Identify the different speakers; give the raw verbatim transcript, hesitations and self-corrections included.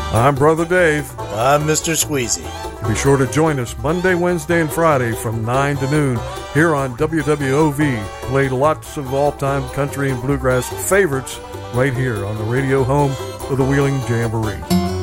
Speaker 1: I'm Brother Dave.
Speaker 2: I'm Mister Squeezy.
Speaker 1: Be sure to join us Monday, Wednesday, and Friday from nine to noon here on W W O V. Played lots of all-time country and bluegrass favorites right here on the radio home of the Wheeling Jamboree.